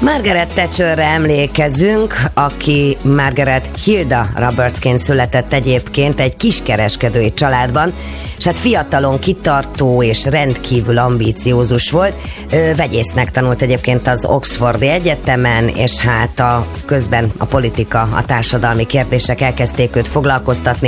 Margaret Thatcherre emlékezünk, aki Margaret Hilda Robertsként született egyébként egy kiskereskedői családban, és hát fiatalon kitartó és rendkívül ambíciózus volt. Vegyésznek tanult egyébként az Oxfordi Egyetemen, és hát közben a politika, a társadalmi kérdések elkezdték őt foglalkoztatni.